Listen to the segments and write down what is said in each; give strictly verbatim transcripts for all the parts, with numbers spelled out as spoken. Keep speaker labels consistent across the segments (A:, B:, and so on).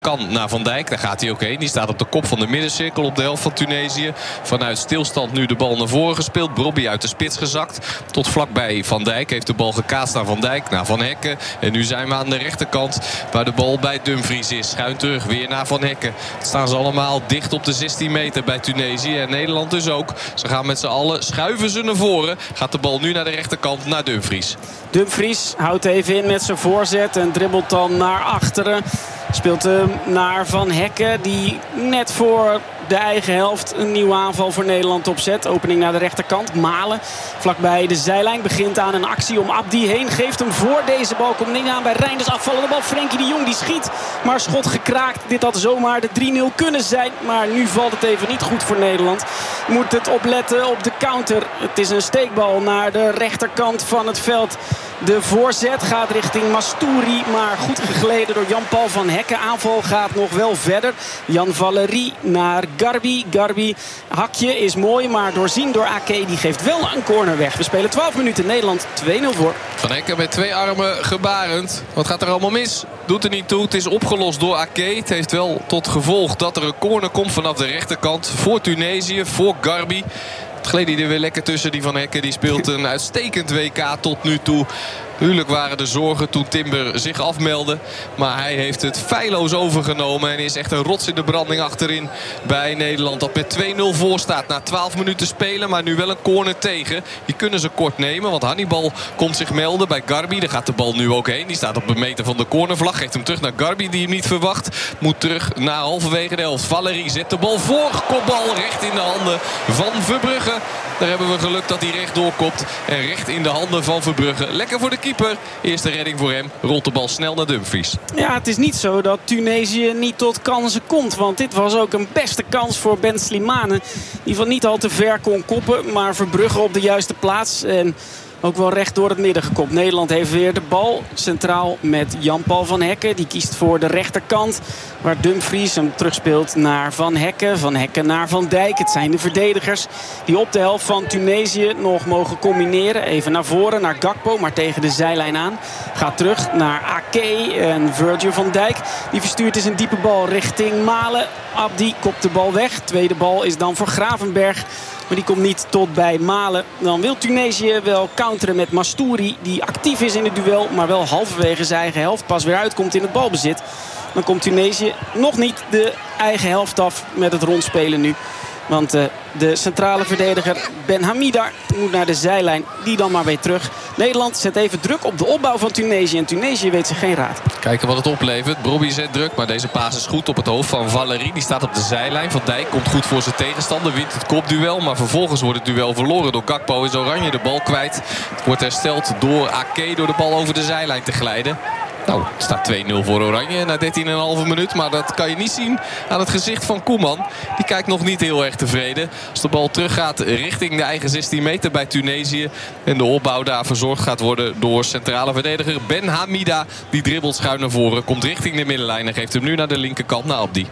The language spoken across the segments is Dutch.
A: Kan naar Van Dijk, daar gaat hij ook heen. Die staat op de kop van de middencirkel op de helft van Tunesië. Vanuit stilstand nu de bal naar voren gespeeld. Brobby uit de spits gezakt. Tot vlakbij Van Dijk. Heeft de bal gekaatst naar Van Dijk, naar Van Hekken. En nu zijn we aan de rechterkant waar de bal bij Dumfries is. Schuin terug, weer naar Van Hekken. Staan ze allemaal dicht op de zestien meter bij Tunesië. En Nederland dus ook. Ze gaan met z'n allen, schuiven ze naar voren. Gaat de bal nu naar de rechterkant, naar Dumfries.
B: Dumfries houdt even in met zijn voorzet en dribbelt dan naar achteren. Speelt hem naar Van Hekken, die net voor de eigen helft een nieuwe aanval voor Nederland opzet. Opening naar de rechterkant. Malen vlakbij de zijlijn begint aan een actie om Abdi heen. Geeft hem voor. Deze bal komt niet aan bij Reinders. Afvallende bal. Frenkie de Jong die schiet. Maar schot gekraakt. Dit had zomaar de drie nul kunnen zijn. Maar nu valt het even niet goed voor Nederland. Moet het opletten op de counter. Het is een steekbal naar de rechterkant van het veld. De voorzet gaat richting Mastouri. Maar goed gegleden door Jan-Paul van Hekken. Aanval gaat nog wel verder. Jan Valery naar Garbi. Garbi, hakje is mooi, maar doorzien door Ake. Die geeft wel een corner weg. We spelen twaalf minuten, Nederland twee nul voor.
A: Van Hekken met twee armen gebarend. Wat gaat er allemaal mis? Doet er niet toe. Het is opgelost door Ake. Het heeft wel tot gevolg dat er een corner komt vanaf de rechterkant. Voor Tunesië, voor Garbi. Het gleed hij er weer lekker tussen. Die Van Hekken die speelt een uitstekend W K tot nu toe. Tuurlijk waren er zorgen toen Timber zich afmeldde. Maar hij heeft het feilloos overgenomen. En is echt een rots in de branding achterin bij Nederland. Dat met twee nul voor staat na twaalf minuten spelen. Maar nu wel een corner tegen. Die kunnen ze kort nemen. Want Hannibal komt zich melden bij Garbi. Daar gaat de bal nu ook heen. Die staat op een meter van de cornervlag. Geeft hem terug naar Garbi die hem niet verwacht. Moet terug naar halverwege de helft. Valery zet de bal voor. Kopbal recht in de handen van Verbrugge. Daar hebben we geluk dat hij recht doorkopt. En recht in de handen van Verbrugge. Lekker voor de keeper. Eerste redding voor hem. Rolt de bal snel naar Dumfries.
B: Ja, het is niet zo dat Tunesië niet tot kansen komt. Want dit was ook een beste kans voor Ben Slimane. Die van niet al te ver kon koppen. Maar Verbrugge op de juiste plaats. En ook wel recht door het midden gekopt. Nederland heeft weer de bal centraal met Jan-Paul van Hekken. Die kiest voor de rechterkant. Waar Dumfries hem terugspeelt naar Van Hekken. Van Hekken naar Van Dijk. Het zijn de verdedigers die op de helft van Tunesië nog mogen combineren. Even naar voren, naar Gakpo. Maar tegen de zijlijn aan. Gaat terug naar Ake en Virgil van Dijk. Die verstuurt is een diepe bal richting Malen. Abdi kopt de bal weg. Tweede bal is dan voor Gravenberg. Maar die komt niet tot bij Malen. Dan wil Tunesië wel counteren met Mastouri. Die actief is in het duel. Maar wel halverwege zijn eigen helft pas weer uitkomt in het balbezit. Dan komt Tunesië nog niet de eigen helft af met het rondspelen nu. Want uh, de centrale verdediger Ben Hamida moet naar de zijlijn. Die dan maar weer terug. Nederland zet even druk op de opbouw van Tunesië. En Tunesië weet zich geen raad.
A: Kijken wat het oplevert. Brobby zet druk. Maar deze paas is goed op het hoofd van Valery. Die staat op de zijlijn. Van Dijk komt goed voor zijn tegenstander. Wint het kopduel. Maar vervolgens wordt het duel verloren door Gakpo. Is Oranje de bal kwijt. Het wordt hersteld door Ake. Door de bal over de zijlijn te glijden. Nou, het staat twee nul voor Oranje na dertien komma vijf minuut. Maar dat kan je niet zien aan het gezicht van Koeman. Die kijkt nog niet heel erg tevreden. Als de bal teruggaat richting de eigen zestien meter bij Tunesië. En de opbouw daar verzorgd gaat worden door centrale verdediger Ben Hamida. Die dribbelt schuin naar voren. Komt richting de middenlijn en geeft hem nu naar de linkerkant naar Abdi.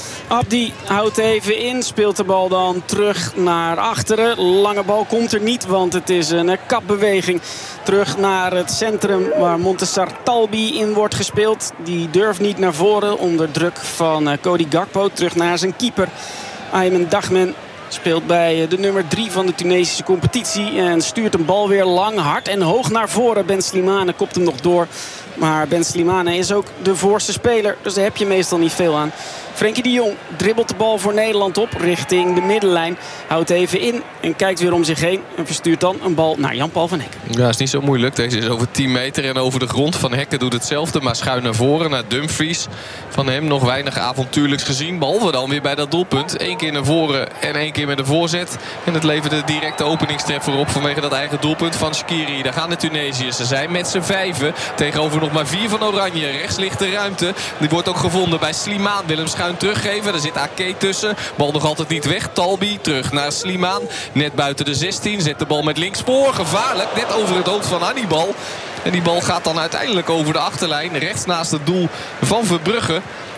B: Abdi houdt even in. Speelt de bal dan terug naar achteren. Lange bal komt er niet, want het is een kapbeweging. Terug naar het centrum waar Montessar Talbi in wordt gespeeld. Die durft niet naar voren onder druk van Cody Gakpo. Terug naar zijn keeper. Ayman Dagmen speelt bij de nummer drie van de Tunesische competitie. En stuurt een bal weer lang, hard en hoog naar voren. Ben Slimane kopt hem nog door. Maar Ben Slimane is ook de voorste speler. Dus daar heb je meestal niet veel aan. Frenkie de Jong dribbelt de bal voor Nederland op richting de middenlijn. Houdt even in en kijkt weer om zich heen. En verstuurt dan een bal naar Jan-Paul van Hekken.
A: Ja, is niet zo moeilijk. Deze is over tien meter en over de grond. Van Hekken doet hetzelfde, maar schuin naar voren naar Dumfries. Van hem nog weinig avontuurlijks gezien. Behalve dan weer bij dat doelpunt. Eén keer naar voren en één keer met een voorzet. En het leverde direct de openingstreffer op vanwege dat eigen doelpunt van Shaqiri. Daar gaan de Tunesiërs. Ze zijn met z'n vijven. Tegenover nog maar vier van Oranje. Rechts ligt de ruimte. Die wordt ook gevonden bij Slimane. Willem schuin teruggeven. Daar zit Ake tussen. Bal nog altijd niet weg. Talbi terug naar Slimane. Net buiten de zestien. Zet de bal met links voor. Gevaarlijk. Net over het hoofd van Hannibal. En die bal gaat dan uiteindelijk over de achterlijn. Rechts naast het doel van Verbrugge.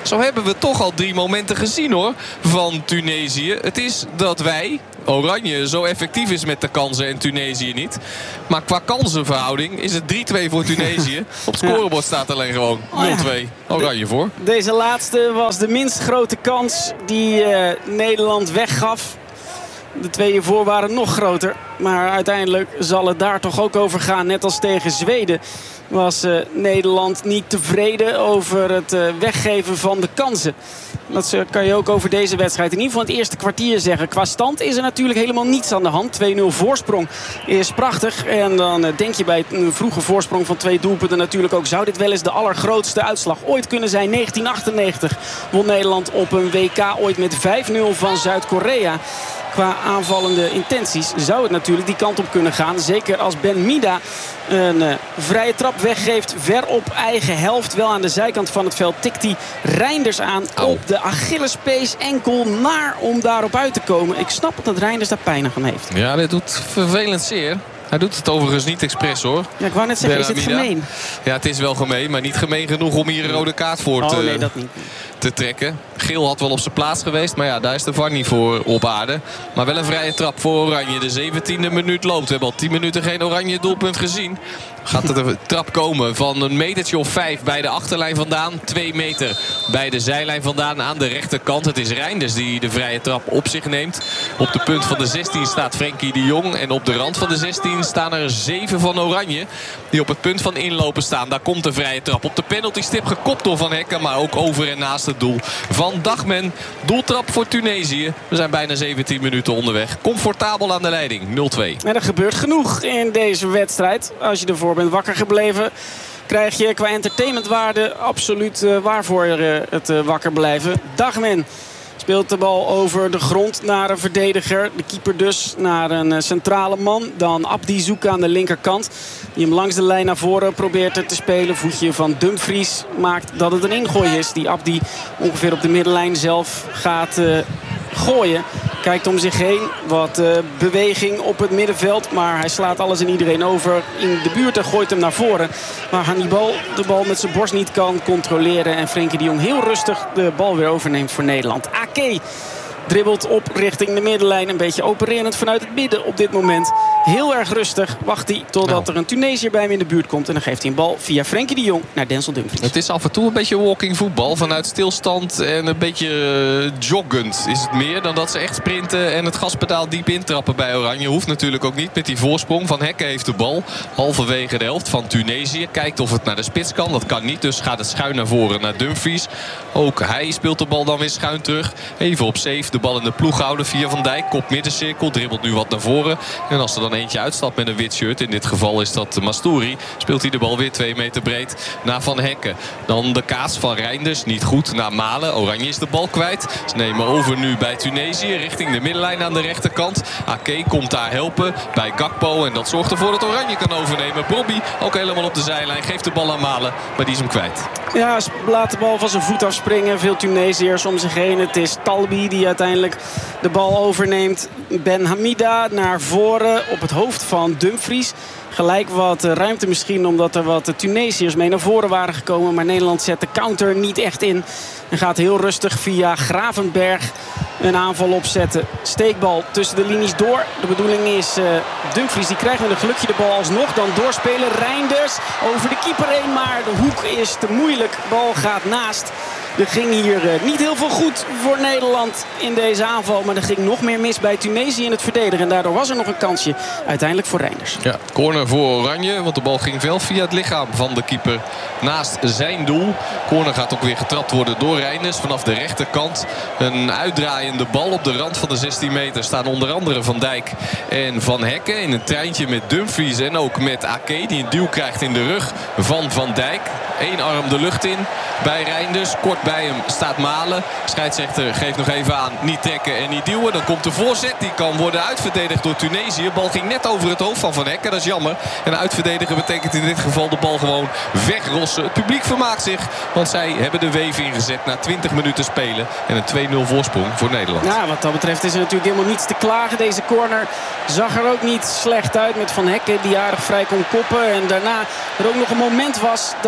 A: Zo hebben we toch al drie momenten gezien hoor van Tunesië. Het is dat wij, Oranje, zo effectief is met de kansen en Tunesië niet. Maar qua kansenverhouding is het drie twee voor Tunesië. Op het scorebord staat alleen gewoon nul twee. Oranje voor.
B: Deze laatste was de minst grote kans die uh, Nederland weggaf. De twee hiervoor waren nog groter. Maar uiteindelijk zal het daar toch ook over gaan. Net als tegen Zweden was uh, Nederland niet tevreden over het uh, weggeven van de kansen. Dat kan je ook over deze wedstrijd in ieder geval het eerste kwartier zeggen. Qua stand is er natuurlijk helemaal niets aan de hand. twee nul voorsprong is prachtig. En dan denk je bij een vroege voorsprong van twee doelpunten natuurlijk ook... zou dit wel eens de allergrootste uitslag ooit kunnen zijn. negentien achtennegentig won Nederland op een W K ooit met vijf nul van Zuid-Korea. Qua aanvallende intenties zou het natuurlijk die kant op kunnen gaan. Zeker als Ben Mida een uh, vrije trap weggeeft. Ver op eigen helft. Wel aan de zijkant van het veld tikt hij Reinders aan. Au. Op de Achillespees enkel naar om daarop uit te komen. Ik snap dat Reinders daar pijn aan heeft.
A: Ja, dit doet vervelend zeer. Hij doet het overigens niet expres hoor.
B: Ja, ik wou net zeggen, is het gemeen?
A: Ja, het is wel gemeen, maar niet gemeen genoeg om hier een rode kaart voor te,
B: oh, nee, dat niet.
A: te trekken. Geel had wel op zijn plaats geweest, maar ja, daar is de V A R niet voor op aarde. Maar wel een vrije trap voor Oranje. De zeventiende minuut loopt. We hebben al tien minuten geen Oranje doelpunt gezien. Gaat er een trap komen van een metertje of vijf bij de achterlijn vandaan. Twee meter bij de zijlijn vandaan aan de rechterkant. Het is Reinders die de vrije trap op zich neemt. Op de punt van de zestien staat Frenkie de Jong. En op de rand van de zestien staan er zeven van Oranje. Die op het punt van inlopen staan. Daar komt de vrije trap op de penaltystip. Gekopt door Van Hekken, maar ook over en naast het doel van Dagmen. Doeltrap voor Tunesië. We zijn bijna zeventien minuten onderweg. Comfortabel aan de leiding. nul twee.
B: En er gebeurt genoeg in deze wedstrijd. Als je ervoor bent wakker gebleven, krijg je qua entertainmentwaarde absoluut uh, waarvoor uh, het uh, wakker blijven. Dagmen speelt de bal over de grond naar een verdediger. De keeper dus naar een uh, centrale man. Dan Abdi zoeken aan de linkerkant. Die hem langs de lijn naar voren probeert te spelen. Voetje van Dumfries maakt dat het een ingooi is. Die Abdi ongeveer op de middenlijn zelf gaat uh, gooien. Kijkt om zich heen. Wat uh, beweging op het middenveld. Maar hij slaat alles en iedereen over in de buurt en gooit hem naar voren. Maar Hannibal de bal met zijn borst niet kan controleren. En Frenkie de Jong heel rustig de bal weer overneemt voor Nederland. Ake dribbelt op richting de middenlijn. Een beetje opererend vanuit het midden op dit moment. Heel erg rustig wacht hij totdat nou. er een Tunesiër bij hem in de buurt komt. En dan geeft hij een bal via Frenkie de Jong naar Denzel Dumfries.
A: Het is af en toe een beetje walking voetbal. Vanuit stilstand en een beetje uh, joggend is het meer dan dat ze echt sprinten en het gaspedaal diep intrappen bij Oranje. Hoeft natuurlijk ook niet met die voorsprong. Van Hekken heeft de bal halverwege de helft van Tunesië. Kijkt of het naar de spits kan. Dat kan niet, dus gaat het schuin naar voren naar Dumfries. Ook hij speelt de bal dan weer schuin terug. Even op safe. De bal in de ploeg houden via Van Dijk. Kop middencirkel. Dribbelt nu wat naar voren. En als er dan eentje uitstapt met een wit shirt. In dit geval is dat Mastouri. Speelt hij de bal weer twee meter breed naar Van Hekken. Dan de kaats van Reinders. Niet goed naar Malen. Oranje is de bal kwijt. Ze nemen over nu bij Tunesië. Richting de middenlijn aan de rechterkant. Ake komt daar helpen bij Gakpo. En dat zorgt ervoor dat Oranje kan overnemen. Bobby ook helemaal op de zijlijn. Geeft de bal aan Malen. Maar die is hem kwijt.
B: Ja, laat de bal van zijn voet afspringen. Veel Tunesiërs om zich heen. Het is Talbi die uiteindelijk de bal overneemt. Ben Hamida naar voren op het hoofd van Dumfries. Gelijk wat ruimte misschien omdat er wat Tunesiërs mee naar voren waren gekomen. Maar Nederland zet de counter niet echt in. En gaat heel rustig via Gravenberg een aanval opzetten. Steekbal tussen de linies door. De bedoeling is uh, Dumfries die krijgt met een gelukje de bal alsnog. Dan doorspelen Reinders over de keeper heen. Maar de hoek is te moeilijk. De bal gaat naast. Er ging hier uh, niet heel veel goed voor Nederland in deze aanval. Maar er ging nog meer mis bij Tunesië in het verdedigen. En daardoor was er nog een kansje uiteindelijk voor Reinders.
A: Ja, corner voor Oranje. Want de bal ging wel via het lichaam van de keeper naast zijn doel. Corner gaat ook weer getrapt worden door Reinders. Vanaf de rechterkant een uitdraaiende bal op de rand van de zestien meter. Staan onder andere Van Dijk en Van Hekken. In een treintje met Dumfries en ook met Ake. Die een duw krijgt in de rug van Van Dijk. Eén arm de lucht in bij Reinders. Kort bij hem staat Malen. Scheidsrechter geeft nog even aan niet trekken en niet duwen. Dan komt de voorzet. Die kan worden uitverdedigd door Tunesië. De bal ging net over het hoofd van Van Hekken. Dat is jammer. En uitverdedigen betekent in dit geval de bal gewoon wegrossen. Het publiek vermaakt zich. Want zij hebben de weef ingezet na twintig minuten spelen. En een twee nul voorsprong voor Nederland.
B: Ja, wat dat betreft is er natuurlijk helemaal niets te klagen. Deze corner zag er ook niet slecht uit met Van Hekken. Die aardig vrij kon koppen. En daarna er ook nog een moment was dat een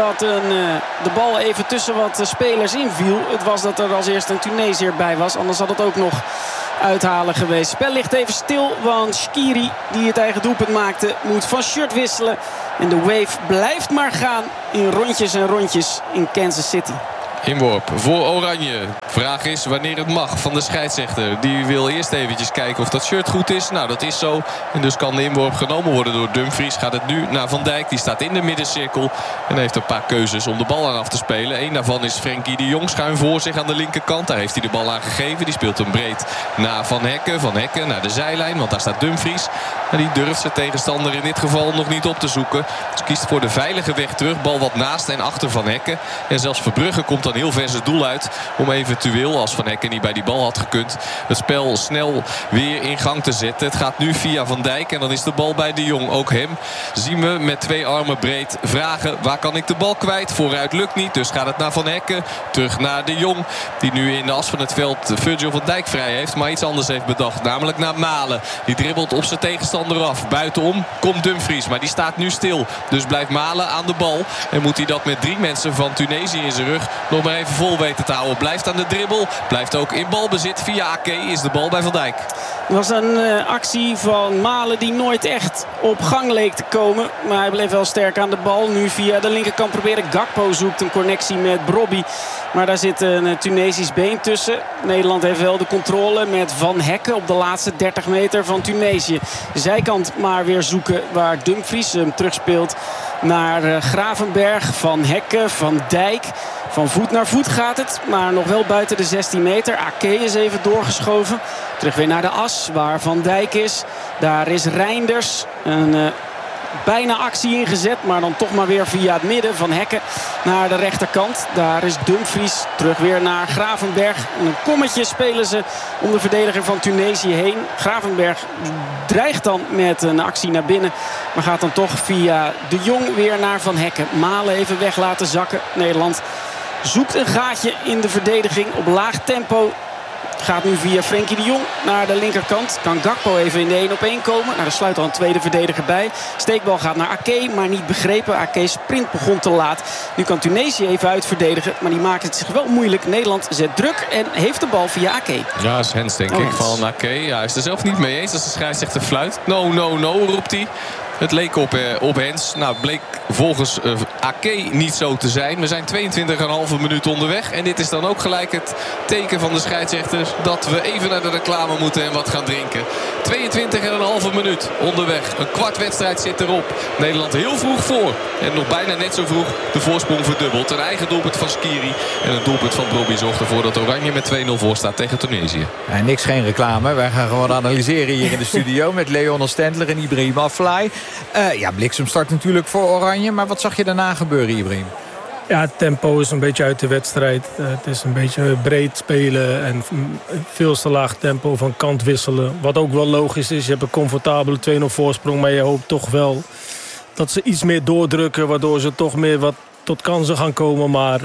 B: toen uh, de bal even tussen wat uh, spelers inviel. Het was dat er als eerste een Tunesiër bij was. Anders had het ook nog uithalen geweest. Het spel ligt even stil, want Shaqiri, die het eigen doelpunt maakte, moet van shirt wisselen. En de wave blijft maar gaan in rondjes en rondjes in Kansas City.
A: Inworp voor Oranje. Vraag is wanneer het mag van de scheidsrechter. Die wil eerst eventjes kijken of dat shirt goed is. Nou, dat is zo. En dus kan de inworp genomen worden door Dumfries. Gaat het nu naar Van Dijk. Die staat in de middencirkel. En heeft een paar keuzes om de bal aan af te spelen. Eén daarvan is Frenkie de Jong schuin voor zich aan de linkerkant. Daar heeft hij de bal aan gegeven. Die speelt hem breed naar Van Hekken. Van Hekken naar de zijlijn, want daar staat Dumfries. En die durft zijn tegenstander in dit geval nog niet op te zoeken. Dus kiest voor de veilige weg terug. Bal wat naast en achter Van Hekken. En zelfs Verbrugge komt dan heel ver zijn doel uit. Om eventueel, als Van Hekken niet bij die bal had gekund, het spel snel weer in gang te zetten. Het gaat nu via Van Dijk. En dan is de bal bij de Jong. Ook hem zien we met twee armen breed vragen. Waar kan ik de bal kwijt? Vooruit lukt niet. Dus gaat het naar Van Hekken. Terug naar de Jong. Die nu in de as van het veld Virgil van Dijk vrij heeft. Maar iets anders heeft bedacht. Namelijk naar Malen. Die dribbelt op zijn tegenstander af. Buitenom komt Dumfries. Maar die staat nu stil. Dus blijft Malen aan de bal. En moet hij dat met drie mensen van Tunesië in zijn rug nog maar even vol weten te houden. Blijft aan de dribbel. Blijft ook in balbezit. Via Ake is de bal bij Van Dijk.
B: Het was een uh, actie van Malen die nooit echt op gang leek te komen. Maar hij bleef wel sterk aan de bal. Nu via de linkerkant proberen. Gakpo zoekt een connectie met Brobby. Maar daar zit een Tunesisch been tussen. Nederland heeft wel de controle met Van Hekken op de laatste dertig meter van Tunesië. De zijkant maar weer zoeken waar Dumfries hem terugspeelt naar uh, Gravenberg. Van Hekken, Van Dijk. Van voet naar voet gaat het, maar nog wel buiten de zestien meter. Ake is even doorgeschoven. Terug weer naar de as, waar Van Dijk is. Daar is Reinders. Een uh, bijna actie ingezet, maar dan toch maar weer via het midden. Van Hekken naar de rechterkant. Daar is Dumfries. Terug weer naar Gravenberg. En een kommetje spelen ze om de verdediger van Tunesië heen. Gravenberg dreigt dan met een actie naar binnen. Maar gaat dan toch via de Jong weer naar Van Hekken. Malen even weg laten zakken. Nederland zoekt een gaatje in de verdediging op laag tempo. Gaat nu via Frenkie de Jong naar de linkerkant. Kan Gakpo even in de één op één komen. Nou, er sluit al een tweede verdediger bij. Steekbal gaat naar Ake, maar niet begrepen. Ake sprint begon te laat. Nu kan Tunesië even uitverdedigen. Maar die maakt het zich wel moeilijk. Nederland zet druk en heeft de bal via Ake.
A: Ja, is Hens denk oh, ik Hens. Van Ake. Ja, hij is er zelf niet mee eens als de scheidsrechter fluit. No, no, no, roept hij. Het leek op, eh, op Hens. Nou, bleek volgens uh, Ake niet zo te zijn. We zijn tweeëntwintig komma vijf minuut onderweg. En dit is dan ook gelijk het teken van de scheidsrechters dat we even naar de reclame moeten en wat gaan drinken. tweeëntwintig komma vijf minuut onderweg. Een kwart wedstrijd zit erop. Nederland heel vroeg voor. En nog bijna net zo vroeg de voorsprong verdubbeld. Een eigen doelpunt van Shaqiri. En een doelpunt van Brobby zorgt ervoor dat Oranje met twee nul voor staat tegen Tunesië.
C: Ja, niks, geen reclame. Wij gaan gewoon analyseren hier in de studio met Leon Stendler en Ibrahim Afellay. Uh, ja, bliksemstart natuurlijk voor Oranje. Maar wat zag je daarna gebeuren, Ibrahim?
D: Ja, het tempo is een beetje uit de wedstrijd. Uh, het is een beetje breed spelen en veel te laag tempo van kant wisselen. Wat ook wel logisch is. Je hebt een comfortabele twee nul voorsprong. Maar je hoopt toch wel dat ze iets meer doordrukken. Waardoor ze toch meer wat tot kansen gaan komen. Maar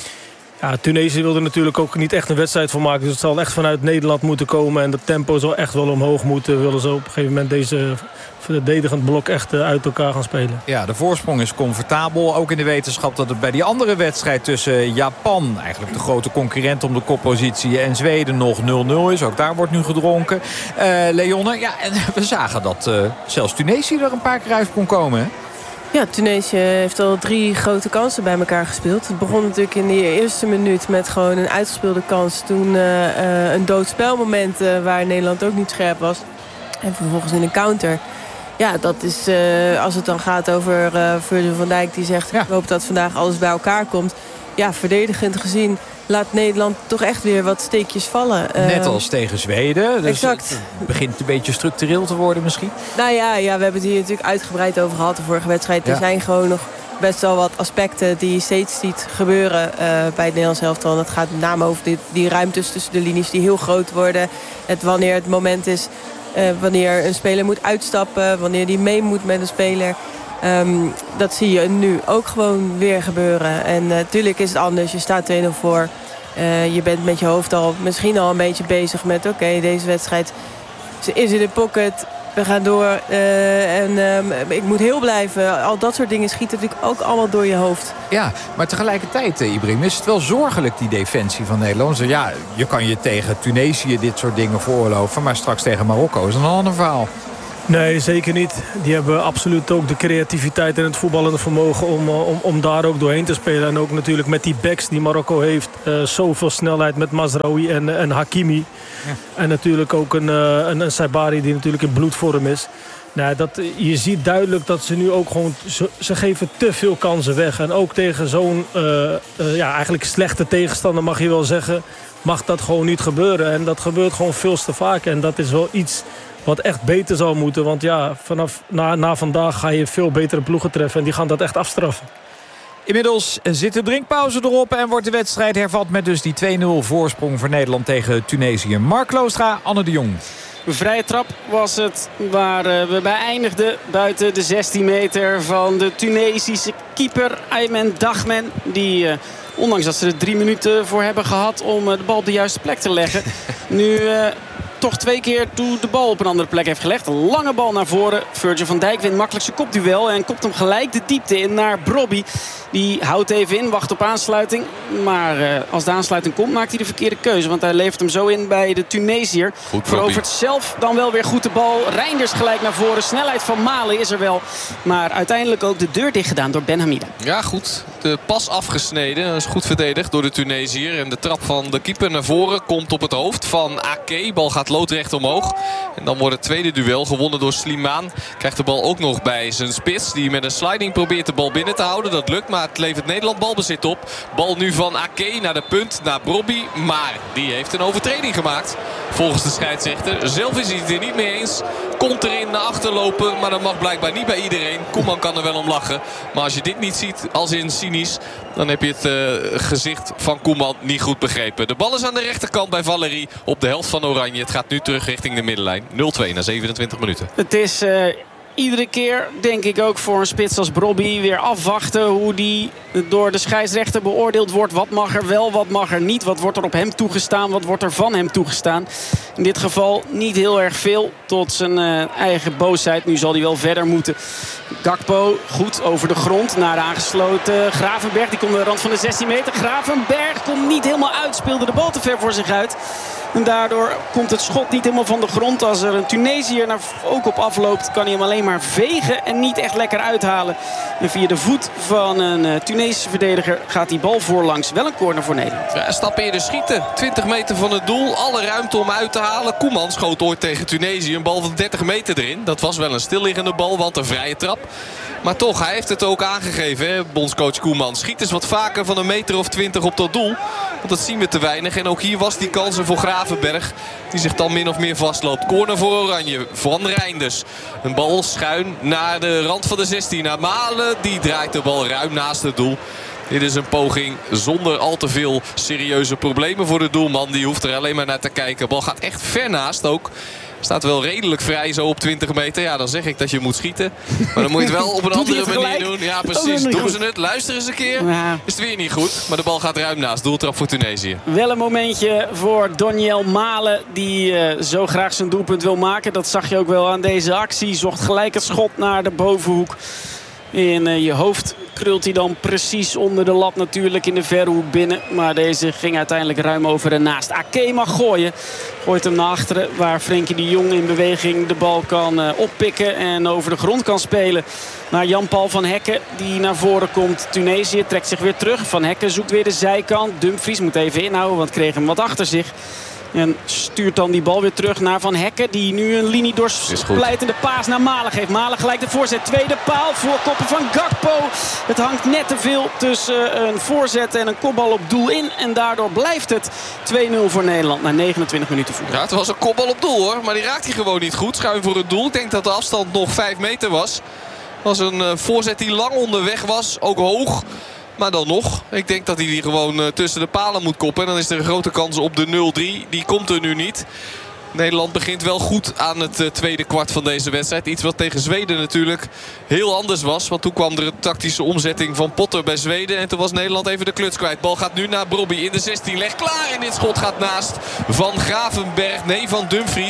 D: ja, Tunesië wilde natuurlijk ook niet echt een wedstrijd van maken. Dus het zal echt vanuit Nederland moeten komen. En dat tempo zal echt wel omhoog moeten. Willen ze op een gegeven moment deze verdedigend blok echt uit elkaar gaan spelen.
C: Ja, de voorsprong is comfortabel. Ook in de wetenschap dat het bij die andere wedstrijd tussen Japan, eigenlijk de grote concurrent om de koppositie, en Zweden nog nul nul is. Ook daar wordt nu gedronken. Uh, Leonne, ja, en we zagen dat uh, zelfs Tunesië er een paar keer uit kon komen, hè?
E: Ja, Tunesië heeft al drie grote kansen bij elkaar gespeeld. Het begon natuurlijk in de eerste minuut met gewoon een uitgespeelde kans. Toen uh, uh, een doodspelmoment uh, waar Nederland ook niet scherp was. En vervolgens in een counter. Ja, dat is, uh, als het dan gaat over uh, Virgil van Dijk die zegt, ja, ik hoop dat vandaag alles bij elkaar komt. Ja, verdedigend gezien laat Nederland toch echt weer wat steekjes vallen.
C: Net als tegen Zweden. Dus
E: exact.
C: Het begint een beetje structureel te worden misschien.
E: Nou ja, ja, we hebben het hier natuurlijk uitgebreid over gehad de vorige wedstrijd. Ja. Er zijn gewoon nog best wel wat aspecten die je steeds ziet gebeuren uh, bij het Nederlands elftal. En dat gaat met name over die, die ruimtes tussen de linies die heel groot worden. Het wanneer het moment is, uh, wanneer een speler moet uitstappen, wanneer die mee moet met een speler. Um, dat zie je nu ook gewoon weer gebeuren. En natuurlijk uh, is het anders. Je staat twee nul voor. Uh, je bent met je hoofd al misschien al een beetje bezig met, oké, okay, deze wedstrijd is in de pocket. we gaan door uh, en uh, ik moet heel blijven. Al dat soort dingen schieten natuurlijk ook allemaal door je hoofd.
C: Ja, maar tegelijkertijd, uh, Ibrahim, is het wel zorgelijk, die defensie van Nederland. Ja, je kan je tegen Tunesië dit soort dingen veroorloven, maar straks tegen Marokko is een ander verhaal.
D: Nee, zeker niet. Die hebben absoluut ook de creativiteit en het voetballende vermogen om, om, om daar ook doorheen te spelen. En ook natuurlijk met die backs die Marokko heeft. Uh, zoveel snelheid met Mazraoui en, en Hakimi. Ja. En natuurlijk ook een, uh, een, een Saibari die natuurlijk in bloedvorm is. Nou, dat, je ziet duidelijk dat ze nu ook gewoon... Ze, ze geven te veel kansen weg. En ook tegen zo'n uh, uh, ja, eigenlijk slechte tegenstander mag je wel zeggen... mag dat gewoon niet gebeuren. En dat gebeurt gewoon veel te vaak. En dat is wel iets... wat echt beter zou moeten. Want ja, vanaf na, na vandaag ga je veel betere ploegen treffen. En die gaan dat echt afstraffen.
C: Inmiddels zit de drinkpauze erop en wordt de wedstrijd hervat met dus die twee nul voorsprong voor Nederland tegen Tunesië. Mark Kloostra, Anne de Jong.
B: Een vrije trap was het waar we bij eindigden. Buiten de zestien meter van de Tunesische keeper Aymen Dagmen. Die, ondanks dat ze er drie minuten voor hebben gehad om de bal op de juiste plek te leggen. nu... Uh, toch twee keer toen de bal op een andere plek heeft gelegd. Een lange bal naar voren. Virgil van Dijk wint makkelijk zijn kopduel. En kopt hem gelijk de diepte in naar Brobby. Die houdt even in, wacht op aansluiting. Maar uh, als de aansluiting komt, maakt hij de verkeerde keuze. Want hij levert hem zo in bij de Tunesiër. Verovert zelf dan wel weer goed de bal. Reinders gelijk naar voren. Snelheid van Malen is er wel. Maar uiteindelijk ook de deur dicht gedaan door Ben Hamida.
A: Ja, goed. De pas afgesneden. Dat is goed verdedigd door de Tunesiër. En de trap van de keeper naar voren komt op het hoofd van Ake. Bal gaat loodrecht omhoog. En dan wordt het tweede duel gewonnen door Slimane. Krijgt de bal ook nog bij zijn spits. Die met een sliding probeert de bal binnen te houden. Dat lukt, maar het levert Nederland balbezit op. Bal nu van Ake naar de punt, naar Brobby. Maar die heeft een overtreding gemaakt. Volgens de scheidsrechter. Zelf is hij het er niet mee eens. Komt erin naar achter lopen. Maar dat mag blijkbaar niet bij iedereen. Koeman kan er wel om lachen. Maar als je dit niet ziet als in cynisch, dan heb je het uh, gezicht van Koeman niet goed begrepen. De bal is aan de rechterkant bij Valéry op de helft van Oranje. Het gaat nu terug richting de middenlijn. nul twee na zevenentwintig minuten.
B: Het is... Uh... Iedere keer, denk ik ook voor een spits als Brobby, weer afwachten hoe die door de scheidsrechter beoordeeld wordt. Wat mag er wel, wat mag er niet? Wat wordt er op hem toegestaan, wat wordt er van hem toegestaan? In dit geval niet heel erg veel, tot zijn uh, eigen boosheid. Nu zal hij wel verder moeten. Gakpo goed over de grond naar de aangesloten Gravenberg. Die komt aan de rand van de zestien meter. Gravenberg komt niet helemaal uit, speelde de bal te ver voor zich uit. En daardoor komt het schot niet helemaal van de grond. Als er een Tunesiër naar ook op afloopt, kan hij hem alleen maar vegen en niet echt lekker uithalen. En via de voet van een uh, Tunesische verdediger gaat die bal voorlangs. Wel een corner voor Nederland.
A: Ja, stap eerder schieten. twintig meter van het doel. Alle ruimte om uit te halen. Koeman schoot ooit tegen Tunesië een bal van dertig meter erin. Dat was wel een stilliggende bal, want een vrije trap. Maar toch, hij heeft het ook aangegeven, hè, bondscoach Koeman. Schiet eens wat vaker van een meter of twintig op dat doel. Want dat zien we te weinig. En ook hier was die kans voor Gravenberg, die zich dan min of meer vastloopt. Corner voor Oranje van Reinders. Een bal schuin naar de rand van de zestien. Naar Malen, die draait de bal ruim naast het doel. Dit is een poging zonder al te veel serieuze problemen voor de doelman. Die hoeft er alleen maar naar te kijken. De bal gaat echt ver naast ook. Staat wel redelijk vrij zo op twintig meter. Ja, dan zeg ik dat je moet schieten. Maar dan moet je het wel op een andere manier doen. Ja, precies. Doen ze het. Luister eens een keer. Ja. Is het weer niet goed. Maar de bal gaat ruim naast. Doeltrap voor Tunesië.
B: Wel een momentje voor Doniel Malen. Die uh, zo graag zijn doelpunt wil maken. Dat zag je ook wel aan deze actie. Zocht gelijk het schot naar de bovenhoek. In uh, je hoofd krult hij dan precies onder de lat natuurlijk in de verre hoek binnen. Maar deze ging uiteindelijk ruim over en naast. Ake mag gooien. Gooit hem naar achteren waar Frenkie de Jong in beweging de bal kan uh, oppikken. En over de grond kan spelen naar Jan-Paul van Hekken. Die naar voren komt. Tunesië trekt zich weer terug. Van Hekken zoekt weer de zijkant. Dumfries moet even inhouden, want kreeg hem wat achter zich. En stuurt dan die bal weer terug naar Van Hekken. Die nu een linie doorsplijtende paas naar Malen geeft. Malen gelijk de voorzet. Tweede paal. Voorkoppen van Gakpo. Het hangt net te veel tussen een voorzet en een kopbal op doel in. En daardoor blijft het twee nul voor Nederland na negenentwintig minuten voetbal.
A: Ja, het was een kopbal op doel hoor. Maar die raakt hij gewoon niet goed. Schuin voor het doel. Ik denk dat de afstand nog vijf meter was. Het was een uh, voorzet die lang onderweg was. Ook hoog. Maar dan nog, ik denk dat hij die gewoon uh, tussen de palen moet koppen. En dan is er een grote kans op de nul drie. Die komt er nu niet. Nederland begint wel goed aan het uh, tweede kwart van deze wedstrijd. Iets wat tegen Zweden natuurlijk heel anders was. Want toen kwam er een tactische omzetting van Potter bij Zweden. En toen was Nederland even de kluts kwijt. Bal gaat nu naar Brobby in de zestien. Legt klaar en dit schot gaat naast van Gravenberg. Nee, van Dumfries.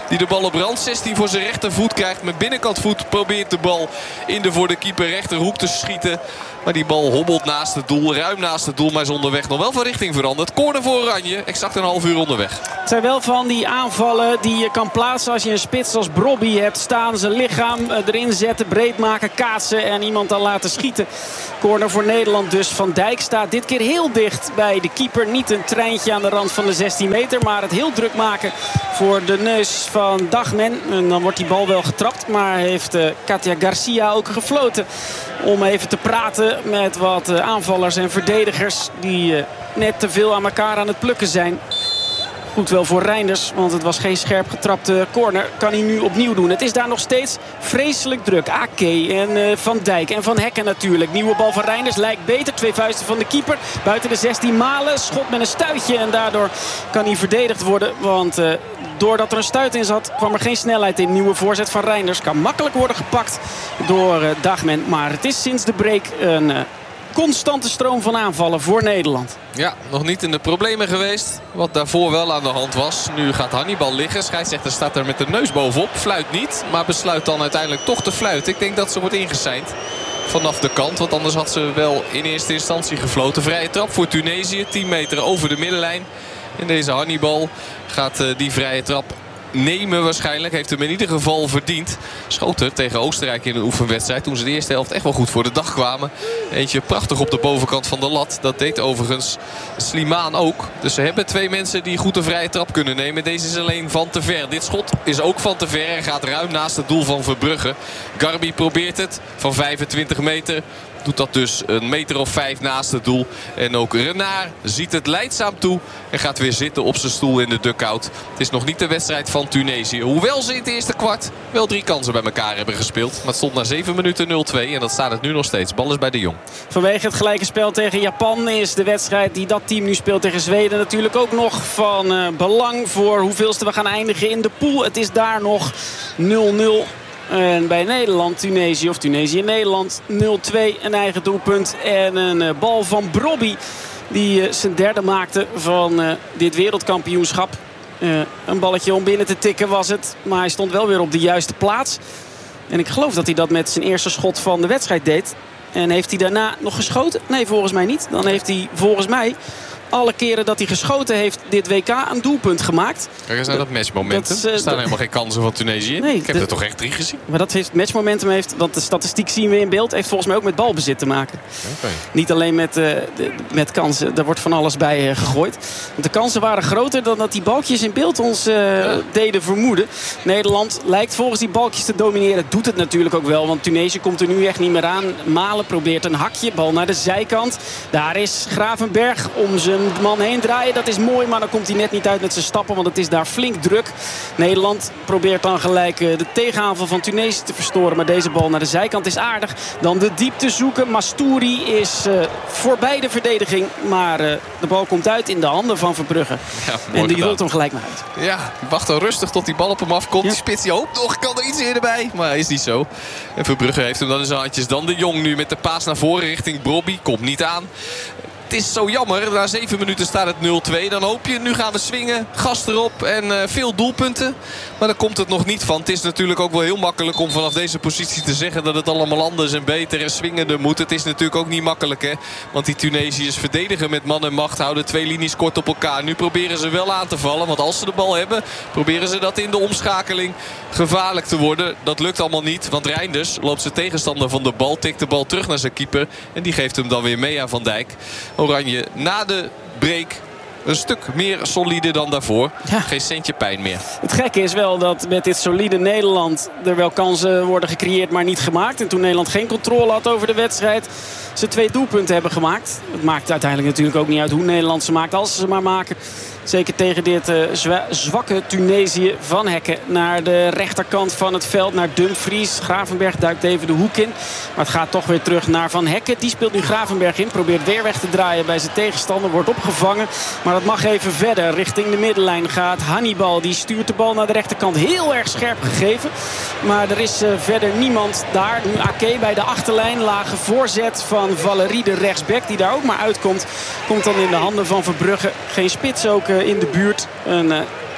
A: Die de bal op rand zestien voor zijn rechtervoet krijgt. Met binnenkantvoet probeert de bal in de voor de keeper rechterhoek te schieten. Maar die bal hobbelt naast het doel. Ruim naast het doel, maar is onderweg nog wel van richting veranderd. Corner voor Oranje. Exact een half uur onderweg.
B: Het zijn wel van die aanvallen die je kan plaatsen als je een spits als Brobby hebt staan. Zijn lichaam erin zetten, breed maken, kaatsen en iemand dan laten schieten. Corner voor Nederland dus. Van Dijk staat dit keer heel dicht bij de keeper. Niet een treintje aan de rand van de zestien meter. Maar het heel druk maken voor de neus van Dagmen. En dan wordt die bal wel getrapt. Maar heeft uh, Katia Garcia ook gefloten. Om even te praten met wat uh, aanvallers en verdedigers. Die uh, net te veel aan elkaar aan het plukken zijn. Goed wel voor Reinders, want het was geen scherp getrapte corner. Kan hij nu opnieuw doen. Het is daar nog steeds vreselijk druk. Ake en uh, Van Dijk en Van Hekken natuurlijk. Nieuwe bal van Reinders lijkt beter. Twee vuisten van de keeper. Buiten de zestien Malen. Schot met een stuitje en daardoor kan hij verdedigd worden. Want uh, doordat er een stuit in zat kwam er geen snelheid in. Nieuwe voorzet van Reinders. Kan makkelijk worden gepakt door uh, Dagmen. Maar het is sinds de break een... Uh, constante stroom van aanvallen voor Nederland.
A: Ja, nog niet in de problemen geweest. Wat daarvoor wel aan de hand was. Nu gaat Hannibal liggen. Scheidsrechter staat er met de neus bovenop. Fluit niet, maar besluit dan uiteindelijk toch te fluiten. Ik denk dat ze wordt ingeseind vanaf de kant. Want anders had ze wel in eerste instantie gefloten. Vrije trap voor Tunesië. tien meter over de middenlijn. En deze Hannibal gaat uh, die vrije trap nemen waarschijnlijk. Heeft hem in ieder geval verdiend. Schoten tegen Oostenrijk in een oefenwedstrijd. Toen ze de eerste helft echt wel goed voor de dag kwamen. Eentje prachtig op de bovenkant van de lat. Dat deed overigens Slimane ook. Dus ze hebben twee mensen die goed een vrije trap kunnen nemen. Deze is alleen van te ver. Dit schot is ook van te ver en gaat ruim naast het doel van Verbrugge. Garbi probeert het van vijfentwintig meter. Doet dat dus een meter of vijf naast het doel. En ook Renard ziet het lijdzaam toe. En gaat weer zitten op zijn stoel in de dugout. Het is nog niet de wedstrijd van Tunesië. Hoewel ze in het eerste kwart wel drie kansen bij elkaar hebben gespeeld. Maar het stond na zeven minuten nul twee. En dat staat het nu nog steeds. Bal is bij de Jong.
B: Vanwege het gelijke spel tegen Japan is de wedstrijd die dat team nu speelt tegen Zweden natuurlijk ook nog van uh, belang voor hoeveelste we gaan eindigen in de pool. Het is daar nog nul nul. En bij Nederland, Tunesië of Tunesië-Nederland nul twee. Een eigen doelpunt en een uh, bal van Brobby. Die uh, zijn derde maakte van uh, dit wereldkampioenschap. Uh, een balletje om binnen te tikken was het. Maar hij stond wel weer op de juiste plaats. En ik geloof dat hij dat met zijn eerste schot van de wedstrijd deed. En heeft hij daarna nog geschoten? Nee, volgens mij niet. Dan heeft hij volgens mij alle keren dat hij geschoten heeft dit W K een doelpunt gemaakt.
A: Kijk eens naar dat matchmomentum.
B: Dat, uh,
A: er staan helemaal geen kansen van Tunesië.
B: Nee,
A: ik heb
B: de,
A: er toch echt drie gezien.
B: Maar dat heeft matchmomentum heeft, want de statistiek zien we in beeld, heeft volgens mij ook met balbezit te maken.
A: Okay.
B: Niet alleen met, uh, de, met kansen. Daar wordt van alles bij uh, gegooid. Want de kansen waren groter dan dat die balkjes in beeld ons uh, ja. deden vermoeden. Nederland lijkt volgens die balkjes te domineren. Doet het natuurlijk ook wel, want Tunesië komt er nu echt niet meer aan. Malen probeert een hakje, bal naar de zijkant. Daar is Gravenberg om zijn man heen draaien. Dat is mooi, maar dan komt hij net niet uit met zijn stappen. Want het is daar flink druk. Nederland probeert dan gelijk de tegenaanval van Tunesië te verstoren. Maar deze bal naar de zijkant is aardig. Dan de diepte zoeken. Mastouri is uh, voorbij de verdediging. Maar uh, de bal komt uit in de handen van Verbrugge. Ja, en die rolt hem gelijk naar uit.
A: Ja, wacht dan rustig tot die bal op hem afkomt. Ja. Die spits die hoopt nog, kan er iets eerder bij. Maar is niet zo. En Verbrugge heeft hem dan in zijn handjes. Dan de Jong nu met de paas naar voren richting Brobby. Komt niet aan. Het is zo jammer. Na zeven minuten staat het nul twee. Dan hoop je, nu gaan we swingen. Gas erop en uh, veel doelpunten. Maar daar komt het nog niet van. Het is natuurlijk ook wel heel makkelijk om vanaf deze positie te zeggen dat het allemaal anders en beter en swingender moet. Het is natuurlijk ook niet makkelijk, hè. Want die Tunesiërs verdedigen met man en macht. Houden twee linies kort op elkaar. Nu proberen ze wel aan te vallen. Want als ze de bal hebben, proberen ze dat in de omschakeling gevaarlijk te worden. Dat lukt allemaal niet. Want Reinders loopt zijn tegenstander van de bal. Tikt de bal terug naar zijn keeper. En die geeft hem dan weer mee aan Van Dijk. Oranje na de break een stuk meer solide dan daarvoor. Ja. Geen centje pijn meer.
B: Het gekke is wel dat met dit solide Nederland er wel kansen worden gecreëerd, maar niet gemaakt. En toen Nederland geen controle had over de wedstrijd, ze twee doelpunten hebben gemaakt. Het maakt uiteindelijk natuurlijk ook niet uit hoe Nederland ze maakt, als ze ze maar maken. Zeker tegen dit uh, zwa zwakke Tunesië. Van Hekken naar de rechterkant van het veld. Naar Dumfries. Gravenberg duikt even de hoek in. Maar het gaat toch weer terug naar Van Hekken. Die speelt nu Gravenberg in. Probeert weer weg te draaien bij zijn tegenstander. Wordt opgevangen. Maar dat mag even verder. Richting de middenlijn gaat Hannibal. Die stuurt de bal naar de rechterkant. Heel erg scherp gegeven. Maar er is uh, verder niemand daar. Nu Ake bij de achterlijn. Lage voorzet van Valerie, de rechtsback. Die daar ook maar uitkomt. Komt dan in de handen van Verbrugge. Geen spits ook uh, in de buurt. Een uh,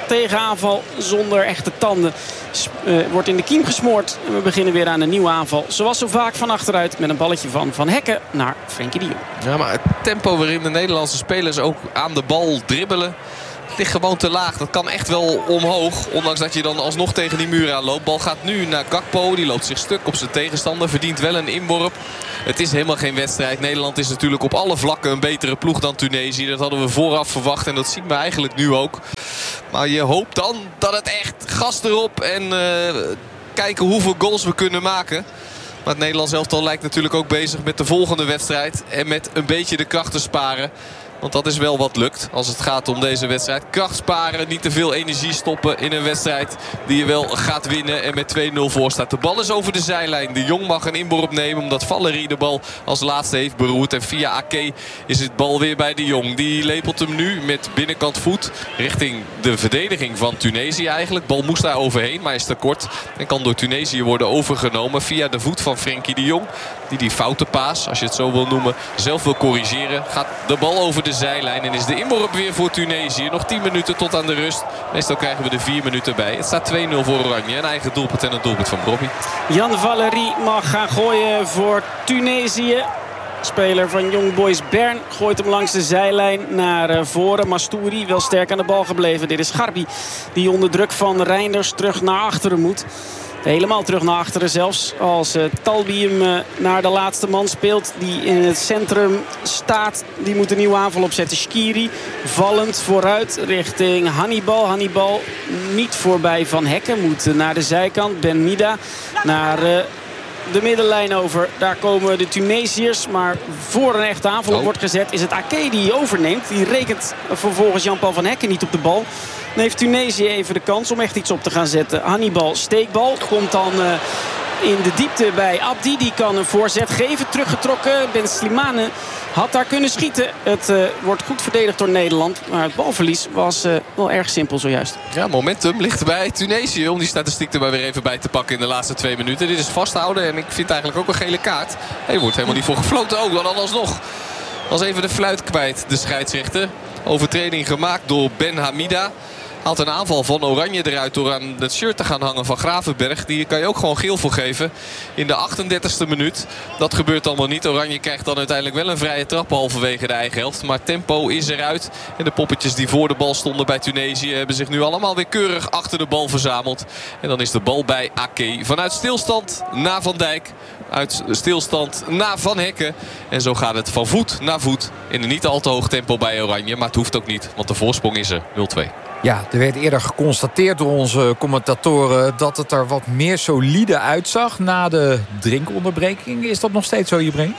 B: tegenaanval zonder echte tanden uh, wordt in de kiem gesmoord. En we beginnen weer aan een nieuwe aanval. Zoals zo vaak van achteruit met een balletje van Van Hekken naar Frenkie de Jong.
A: Ja, maar het tempo waarin de Nederlandse spelers ook aan de bal dribbelen ligt gewoon te laag. Dat kan echt wel omhoog. Ondanks dat je dan alsnog tegen die muur aan loopt. Bal gaat nu naar Gakpo. Die loopt zich stuk op zijn tegenstander. Verdient wel een inworp. Het is helemaal geen wedstrijd. Nederland is natuurlijk op alle vlakken een betere ploeg dan Tunesië. Dat hadden we vooraf verwacht. En dat zien we eigenlijk nu ook. Maar je hoopt dan dat het echt gas erop. En uh, kijken hoeveel goals we kunnen maken. Maar het Nederlands elftal lijkt natuurlijk ook bezig met de volgende wedstrijd. En met een beetje de krachten sparen. Want dat is wel wat lukt als het gaat om deze wedstrijd. Kracht sparen, niet te veel energie stoppen in een wedstrijd die je wel gaat winnen. En met twee nul voor staat. De bal is over de zijlijn. De Jong mag een inworp nemen omdat Valerie de bal als laatste heeft beroerd. En via Ake is het bal weer bij de Jong. Die lepelt hem nu met binnenkant voet richting de verdediging van Tunesië eigenlijk. Bal moest daar overheen, maar is te kort. En kan door Tunesië worden overgenomen via de voet van Frenkie de Jong. Die die foute paas, als je het zo wil noemen, zelf wil corrigeren. Gaat de bal over de zijlijn en is de inworp weer voor Tunesië. Nog tien minuten tot aan de rust. Meestal krijgen we er vier minuten bij. Het staat twee nul voor Oranje. Een eigen doelpunt en een doelpunt van Brobby.
B: Jan Valerie mag gaan gooien voor Tunesië. Speler van Young Boys Bern gooit hem langs de zijlijn naar voren. Mastouri wel sterk aan de bal gebleven. Dit is Garbi die onder druk van Reinders terug naar achteren moet. Helemaal terug naar achteren zelfs. Als uh, Talbi hem uh, naar de laatste man speelt. Die in het centrum staat. Die moet een nieuwe aanval opzetten. Shqiri vallend vooruit richting Hannibal. Hannibal niet voorbij Van Hekken. Moet uh, naar de zijkant. Ben Mida naar uh, de middenlijn over. Daar komen de Tunesiërs. Maar voor een echte aanval oh. wordt gezet is het Ake die overneemt. Die rekent vervolgens Jan-Paul Van Hekken niet op de bal. Dan heeft Tunesië even de kans om echt iets op te gaan zetten. Hannibal, steekbal. Komt dan uh, in de diepte bij Abdi. Die kan een voorzet geven. Teruggetrokken. Ben Slimane had daar kunnen schieten. Het uh, wordt goed verdedigd door Nederland. Maar het balverlies was uh, wel erg simpel zojuist.
A: Ja, momentum ligt bij Tunesië. Om die statistiek er maar weer even bij te pakken in de laatste twee minuten. Dit is vasthouden. En ik vind eigenlijk ook een gele kaart. Hij wordt helemaal niet voor gefloten. Oh, dan alsnog. Was even de fluit kwijt, de scheidsrechter. Overtreding gemaakt door Ben Hamida. Haalt een aanval van Oranje eruit door aan het shirt te gaan hangen van Gravenberg. Die kan je ook gewoon geel voor geven in de achtendertigste minuut. Dat gebeurt allemaal niet. Oranje krijgt dan uiteindelijk wel een vrije trap halverwege de eigen helft. Maar tempo is eruit. En de poppetjes die voor de bal stonden bij Tunesië hebben zich nu allemaal weer keurig achter de bal verzameld. En dan is de bal bij Ake. Vanuit stilstand naar Van Dijk. Uit stilstand naar Van Hekken. En zo gaat het van voet naar voet. In een niet al te hoog tempo bij Oranje. Maar het hoeft ook niet, want de voorsprong is er. nul twee.
C: Ja, er werd eerder geconstateerd door onze commentatoren dat het er wat meer solide uitzag na de drinkonderbreking. Is dat nog steeds zo, Ibrahim?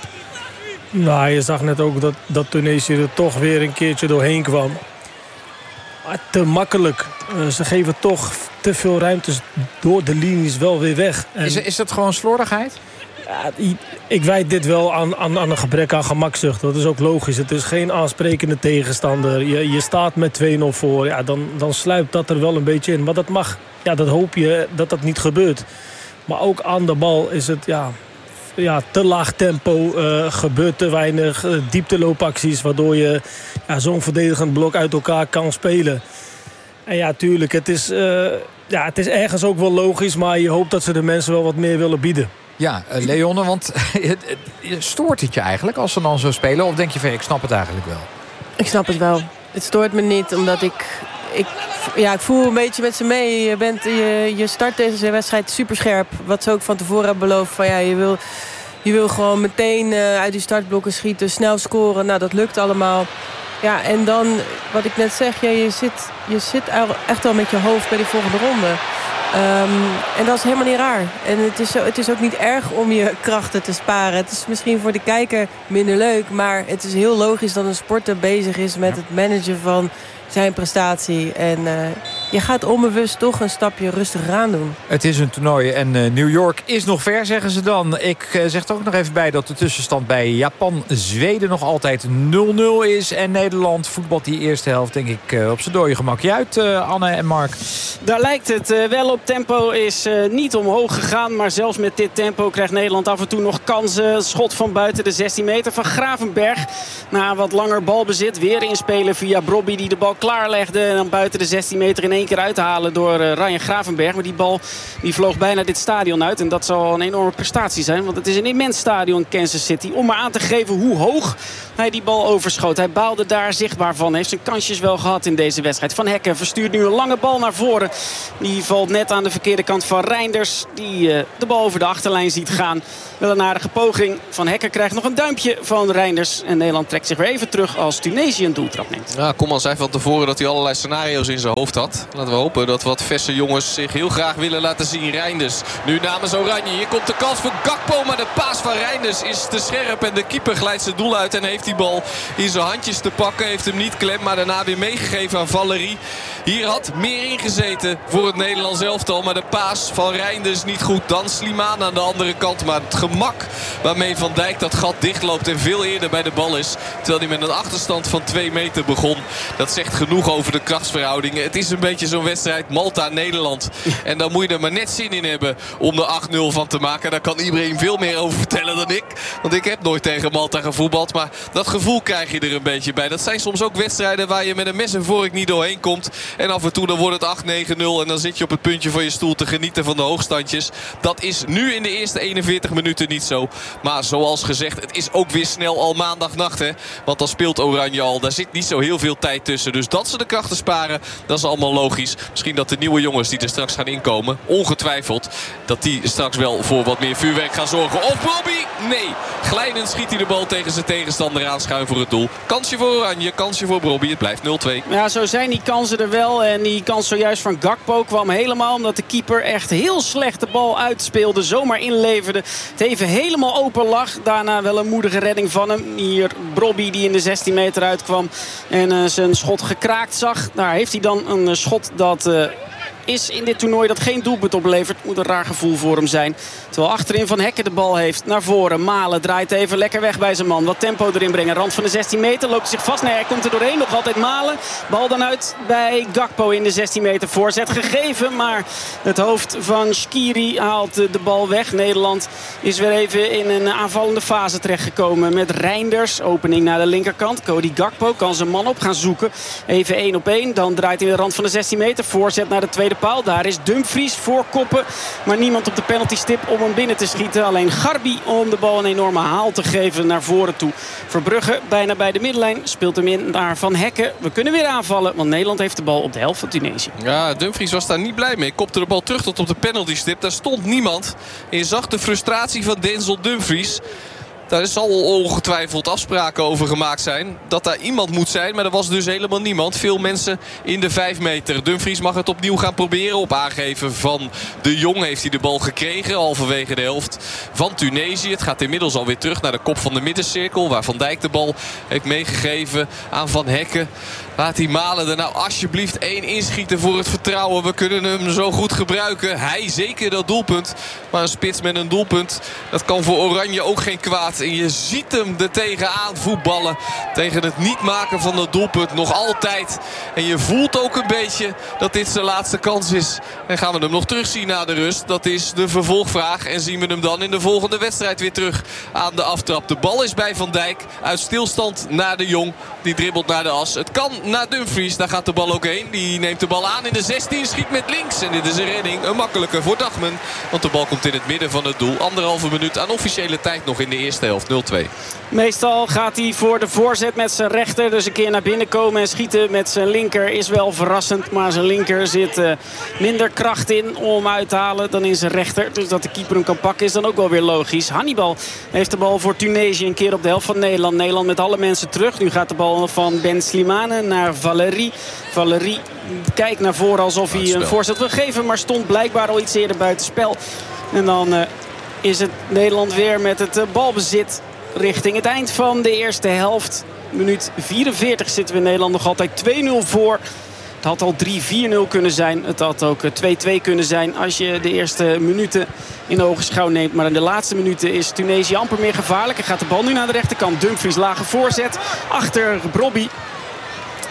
D: Nou, je zag net ook dat, dat Tunesië er toch weer een keertje doorheen kwam. Maar te makkelijk. Uh, ze geven toch te veel ruimtes door de linies wel weer weg. En
C: is, is dat gewoon slordigheid?
D: Ja, ik wijd dit wel aan, aan, aan een gebrek aan gemakzucht. Dat is ook logisch. Het is geen aansprekende tegenstander. Je, je staat met twee nul voor. Ja, dan, dan sluipt dat er wel een beetje in. Maar dat mag. Ja, dat hoop je dat dat niet gebeurt. Maar ook aan de bal is het ja, ja, te laag tempo. Uh, gebeurt te weinig uh, diepteloopacties. Waardoor je ja, zo'n verdedigend blok uit elkaar kan spelen. En ja, tuurlijk. Het is, uh, ja, het is ergens ook wel logisch. Maar je hoopt dat ze de mensen wel wat meer willen bieden.
C: Ja, uh, Leone, want stoort het je eigenlijk als ze dan zo spelen? Of denk je van, ik snap het eigenlijk wel?
E: Ik snap het wel. Het stoort me niet, omdat ik... ik ja, ik voel een beetje met ze mee. Je, bent, je, je start deze wedstrijd super scherp. Wat ze ook van tevoren hebben beloofd. Van, ja, je, wil, je wil gewoon meteen uh, uit die startblokken schieten. Snel scoren. Nou, dat lukt allemaal. Ja, en dan, wat ik net zeg. Ja, je, zit, je zit echt wel met je hoofd bij die volgende ronde. Um, en dat is helemaal niet raar. En het is, zo, het is ook niet erg om je krachten te sparen. Het is misschien voor de kijker minder leuk. Maar het is heel logisch dat een sporter bezig is met het managen van zijn prestatie. En uh, je gaat onbewust toch een stapje rustiger aan doen.
C: Het is een toernooi en uh, New York is nog ver, zeggen ze dan. Ik uh, zeg er ook nog even bij dat de tussenstand bij Japan-Zweden nog altijd nul nul is. En Nederland voetbalt die eerste helft, denk ik, uh, op zijn dode gemakje uit, uh, Anne en Mark.
B: Daar lijkt het uh, wel op. Tempo is uh, niet omhoog gegaan. Maar zelfs met dit tempo krijgt Nederland af en toe nog kansen. Schot van buiten de zestien meter van Gravenberg. Na wat langer balbezit weer inspelen via Brobby die de bal klaarlegde. En dan buiten de zestien meter in één één keer uithalen door uh, Ryan Gravenberg. Maar die bal die vloog bijna dit stadion uit. En dat zal een enorme prestatie zijn. Want het is een immens stadion Kansas City. Om maar aan te geven hoe hoog hij die bal overschoot. Hij baalde daar zichtbaar van. Heeft zijn kansjes wel gehad in deze wedstrijd. Van Hekken verstuurt nu een lange bal naar voren. Die valt net aan de verkeerde kant van Reinders. Die uh, de bal over de achterlijn ziet gaan. Wel een aardige poging. Van Hekken krijgt nog een duimpje van Reinders. En Nederland trekt zich weer even terug als Tunesië een doeltrap neemt.
A: Ja, Koeman zei van tevoren dat hij allerlei scenario's in zijn hoofd had. Laten we hopen dat wat verse jongens zich heel graag willen laten zien. Reinders nu namens Oranje. Hier komt de kans voor Gakpo. Maar de paas van Reinders is te scherp. En de keeper glijdt zijn doel uit. En heeft die bal in zijn handjes te pakken. Heeft hem niet klem. Maar daarna weer meegegeven aan Valerie. Hier had meer ingezeten voor het Nederlands elftal. Maar de paas van Reinders niet goed. Dan Slimane aan de andere kant. Maar het gemak waarmee Van Dijk dat gat dichtloopt en veel eerder bij de bal is. Terwijl hij met een achterstand van twee meter begon. Dat zegt genoeg over de krachtsverhoudingen. Het is een beetje zo'n wedstrijd Malta-Nederland. En dan moet je er maar net zin in hebben om er acht nul van te maken. Daar kan Ibrahim veel meer over vertellen dan ik. Want ik heb nooit tegen Malta gevoetbald. Maar dat gevoel krijg je er een beetje bij. Dat zijn soms ook wedstrijden waar je met een mes en vork niet doorheen komt. En af en toe dan wordt het acht negen nul. En dan zit je op het puntje van je stoel te genieten van de hoogstandjes. Dat is nu in de eerste eenenveertig minuten niet zo. Maar zoals gezegd, het is ook weer snel al maandagnacht. Hè? Want dan speelt Oranje al. Daar zit niet zo heel veel tijd tussen. Dus dat ze de krachten sparen, dat is allemaal logisch. Misschien dat de nieuwe jongens die er straks gaan inkomen, ongetwijfeld, dat die straks wel voor wat meer vuurwerk gaan zorgen. Of Bobby? Nee. Glijdend schiet hij de bal tegen zijn tegenstander aan, schuin voor het doel. Kansje voor Oranje, kansje voor Bobby. Het blijft nul twee.
B: Ja, zo zijn die kansen er wel. En die kans zojuist van Gakpo kwam helemaal omdat de keeper echt heel slecht de bal uitspeelde. Zomaar inleverde. Het even helemaal open lag. Daarna wel een moedige redding van hem. Hier Bobby die in de zestien meter uitkwam. En uh, zijn schot gekraakt zag. Daar heeft hij dan een uh, schot dat... Uh, is in dit toernooi dat geen doelpunt oplevert. Moet een raar gevoel voor hem zijn. Terwijl achterin Van Hekken de bal heeft. Naar voren. Malen draait even lekker weg bij zijn man. Wat tempo erin brengen. Rand van de zestien meter. Loopt zich vast. Nee, hij komt er doorheen. Nog altijd Malen. Bal dan uit bij Gakpo in de zestien meter. Voorzet gegeven. Maar het hoofd van Shqiri haalt de bal weg. Nederland is weer even in een aanvallende fase terechtgekomen. Met Reinders. Opening naar de linkerkant. Cody Gakpo kan zijn man op gaan zoeken. Even één op één. Dan draait hij de rand van de zestien meter. Voorzet naar de tweede paal. Daar is Dumfries voor koppen. Maar niemand op de penaltystip om hem binnen te schieten. Alleen Garbi om de bal een enorme haal te geven naar voren toe. Verbrugge bijna bij de middenlijn. Speelt hem in naar Van Hekken. We kunnen weer aanvallen. Want Nederland heeft de bal op de helft van Tunesië.
A: Ja, Dumfries was daar niet blij mee. Kopte de bal terug tot op de penaltystip. Daar stond niemand. En je zag de frustratie van Denzel Dumfries. Daar zal ongetwijfeld afspraken over gemaakt zijn. Dat daar iemand moet zijn, maar er was dus helemaal niemand. Veel mensen in de vijf meter. Dumfries mag het opnieuw gaan proberen. Op aangeven van de Jong heeft hij de bal gekregen. Halverwege de helft van Tunesië. Het gaat inmiddels alweer terug naar de kop van de middencirkel. Waar Van Dijk de bal heeft meegegeven aan Van Hekken. Laat die Malen er nou alsjeblieft één inschieten voor het vertrouwen. We kunnen hem zo goed gebruiken. Hij zeker dat doelpunt. Maar een spits met een doelpunt, dat kan voor Oranje ook geen kwaad. En je ziet hem er tegenaan voetballen. Tegen het niet maken van dat doelpunt nog altijd. En je voelt ook een beetje dat dit zijn laatste kans is. En gaan we hem nog terugzien na de rust? Dat is de vervolgvraag. En zien we hem dan in de volgende wedstrijd weer terug aan de aftrap. De bal is bij Van Dijk. Uit stilstand naar de Jong. Die dribbelt naar de as. Het kan naar Dumfries. Daar gaat de bal ook heen. Die neemt de bal aan in de zestien. Schiet met links. En dit is een redding. Een makkelijke voor Dagman. Want de bal komt in het midden van het doel. Anderhalve minuut aan officiële tijd nog in de eerste helft. nul twee.
B: Meestal gaat hij voor de voorzet met zijn rechter. Dus een keer naar binnen komen en schieten met zijn linker is wel verrassend. Maar zijn linker zit uh, minder kracht in om uit te halen dan in zijn rechter. Dus dat de keeper hem kan pakken is dan ook wel weer logisch. Hannibal heeft de bal voor Tunesië een keer op de helft van Nederland. Nederland met alle mensen terug. Nu gaat de bal van Ben Slimane naar Valerie. Valerie kijkt naar voren alsof hij een voorzet wil geven. Maar stond blijkbaar al iets eerder buitenspel. En dan uh, is het Nederland weer met het uh, balbezit richting het eind van de eerste helft. Minuut vierenveertig zitten we in Nederland nog altijd twee nul voor. Het had al drie vier nul kunnen zijn. Het had ook twee twee kunnen zijn als je de eerste minuten in de ogenschouw neemt. Maar in de laatste minuten is Tunesië amper meer gevaarlijk. En gaat de bal nu naar de rechterkant. Dumfries lage voorzet. Achter Bobby.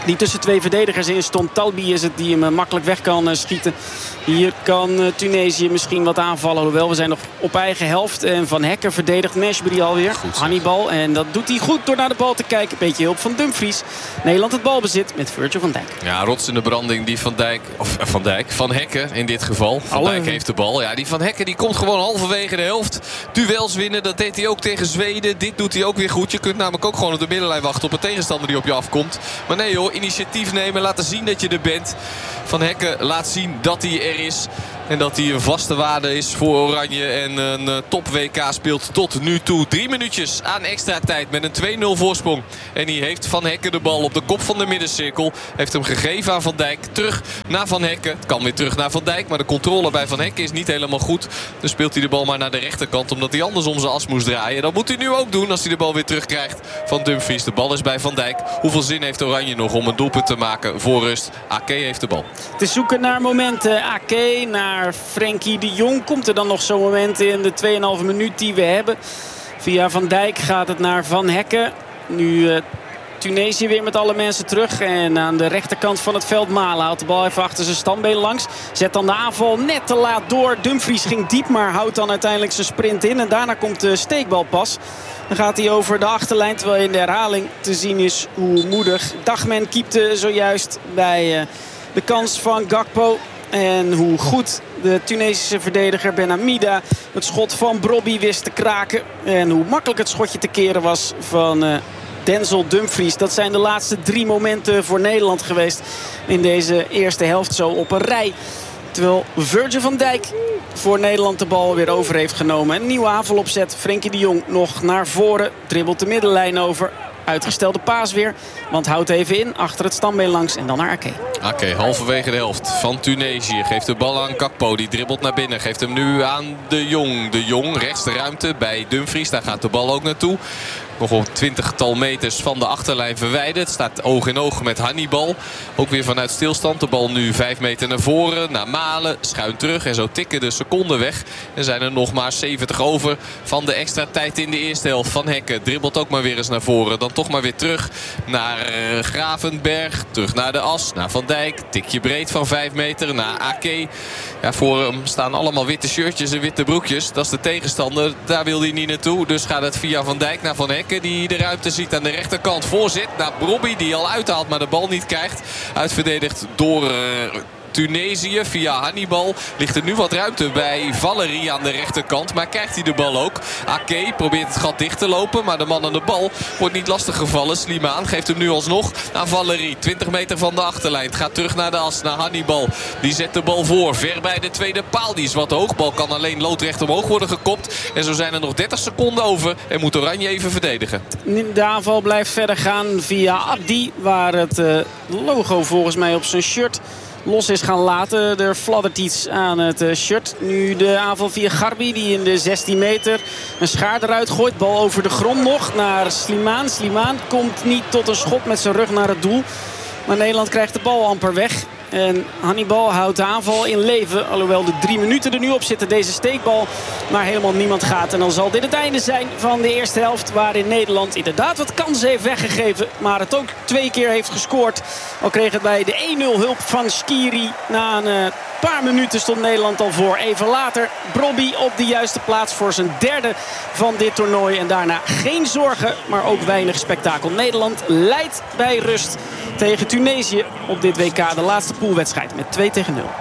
B: die tussen twee verdedigers in stond. Talbi is het die hem makkelijk weg kan uh, schieten. Hier kan uh, Tunesië misschien wat aanvallen. Hoewel, we zijn nog op eigen helft. En Van Hekken verdedigt Meshbury alweer. Goed, Hannibal. En dat doet hij goed door naar de bal te kijken. Een beetje hulp van Dumfries. Nederland het balbezit met Virgil van Dijk.
A: Ja, rots in de branding die Van Dijk. Of uh, Van Dijk. Van Hekken in dit geval. Van Alle... Dijk heeft de bal. Ja, die Van Hekken die komt gewoon halverwege de helft. Duels winnen. Dat deed hij ook tegen Zweden. Dit doet hij ook weer goed. Je kunt namelijk ook gewoon op de middenlijn wachten op een tegenstander die op je afkomt. Maar nee hoor, initiatief nemen. Laten zien dat je er bent. Van Hekken laat zien dat hij er is. En dat hij een vaste waarde is voor Oranje. En een uh, top W K speelt tot nu toe. Drie minuutjes aan extra tijd met een twee nul voorsprong. En hier heeft Van Hekken de bal op de kop van de middencirkel. Heeft hem gegeven aan Van Dijk. Terug naar Van Hekken. Het kan weer terug naar Van Dijk. Maar de controle bij Van Hekken is niet helemaal goed. Dan speelt hij de bal maar naar de rechterkant. Omdat hij anders om zijn as moest draaien. Dat moet hij nu ook doen als hij de bal weer terugkrijgt van Dumfries. De bal is bij Van Dijk. Hoeveel zin heeft Oranje nog om een doelpunt te maken voor rust? Ake heeft de bal.
B: Het is zoeken naar momenten. Ake naar Frenkie de Jong. Komt er dan nog zo'n moment in de twee komma vijf minuut die we hebben. Via Van Dijk gaat het naar Van Hekken. Nu uh, Tunesië weer met alle mensen terug. En aan de rechterkant van het veld Malen haalt de bal even achter zijn standbeen langs. Zet dan de aanval net te laat door. Dumfries ging diep, maar houdt dan uiteindelijk zijn sprint in. En daarna komt de steekbal pas. Dan gaat hij over de achterlijn. Terwijl in de herhaling te zien is hoe moedig Dagmen keepte zojuist bij uh, de kans van Gakpo. En hoe goed de Tunesische verdediger Ben Hamida het schot van Brobby wist te kraken. En hoe makkelijk het schotje te keren was van uh, Denzel Dumfries. Dat zijn de laatste drie momenten voor Nederland geweest in deze eerste helft zo op een rij. Terwijl Virgil van Dijk voor Nederland de bal weer over heeft genomen. Een nieuwe aanvalopzet. Frenkie de Jong nog naar voren. Dribbelt de middenlijn over. Uitgestelde paas weer. Want houdt even in. Achter het standbeen langs. En dan naar Ake.
A: Ake halverwege de helft van Tunesië. Geeft de bal aan Gakpo. Die dribbelt naar binnen. Geeft hem nu aan de Jong. De Jong rechts de ruimte bij Dumfries. Daar gaat de bal ook naartoe. Nog op twintigtal meters van de achterlijn verwijderd. Staat oog in oog met Hannibal. Ook weer vanuit stilstand. De bal nu vijf meter naar voren. Naar Malen. Schuin terug. En zo tikken de seconden weg. En zijn er nog maar zeventig over van de extra tijd in de eerste helft. Van Hekken dribbelt ook maar weer eens naar voren. Dan toch maar weer terug naar Gravenberg. Terug naar de as. Naar Van Dijk. Tikje breed van vijf meter. Naar Ake. Ja, voor hem staan allemaal witte shirtjes en witte broekjes. Dat is de tegenstander. Daar wil hij niet naartoe. Dus gaat het via Van Dijk naar Van Hekken. Die de ruimte ziet aan de rechterkant. Voorzet naar Brobby die al uithaalt maar de bal niet krijgt. Uitverdedigd door Uh, Tunesië via Hannibal. Ligt er nu wat ruimte bij Valerie aan de rechterkant. Maar krijgt hij de bal ook. Ake probeert het gat dicht te lopen. Maar de man aan de bal wordt niet lastig gevallen. Slimane geeft hem nu alsnog aan Valerie. twintig meter van de achterlijn. Het gaat terug naar de as. Naar Hannibal. Die zet de bal voor. Ver bij de tweede paal. Die is wat hoog. Bal kan alleen loodrecht omhoog worden gekopt. En zo zijn er nog dertig seconden over. En moet Oranje even verdedigen.
B: De aanval blijft verder gaan via Abdi. Waar het uh, logo volgens mij op zijn shirt los is gaan laten. Er fladdert iets aan het shirt. Nu de aanval via Garbi die in de zestien meter een schaar eruit gooit. Bal over de grond nog naar Slimane. Slimane komt niet tot een schot met zijn rug naar het doel. Maar Nederland krijgt de bal amper weg. En Hannibal houdt de aanval in leven. Alhoewel de drie minuten er nu op zitten. Deze steekbal maar helemaal niemand gaat. En dan zal dit het einde zijn van de eerste helft. Waarin Nederland inderdaad wat kansen heeft weggegeven. Maar het ook twee keer heeft gescoord. Al kreeg het bij de één nul hulp van Skiri. Na een uh, paar minuten stond Nederland al voor. Even later Brobby op de juiste plaats voor zijn derde van dit toernooi. En daarna geen zorgen, maar ook weinig spektakel. Nederland leidt bij rust tegen Tunesië op dit W K. De laatste poolwedstrijd met twee tegen nul.